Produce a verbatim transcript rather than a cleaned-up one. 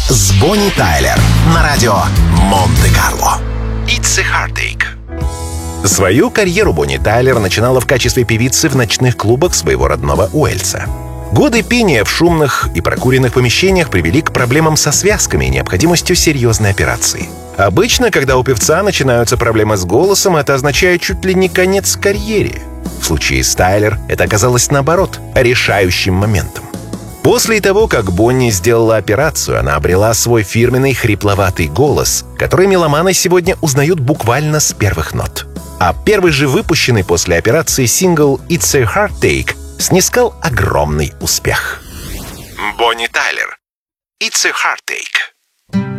с Бонни Тайлер на радио Монте-Карло. It's a Heartache. Свою карьеру Бонни Тайлер начинала в качестве певицы в ночных клубах своего родного Уэльса. Годы пения в шумных и прокуренных помещениях привели к проблемам со связками и необходимостью серьезной операции. Обычно, когда у певца начинаются проблемы с голосом, это означает чуть ли не конец карьере. В случае с Тайлер это оказалось наоборот, решающим моментом. После того, как Бонни сделала операцию, она обрела свой фирменный хрипловатый голос, который меломаны сегодня узнают буквально с первых нот. А первый же выпущенный после операции сингл «It's a Heartache» снискал огромный успех. Бонни Тайлер. «It's a Heartache».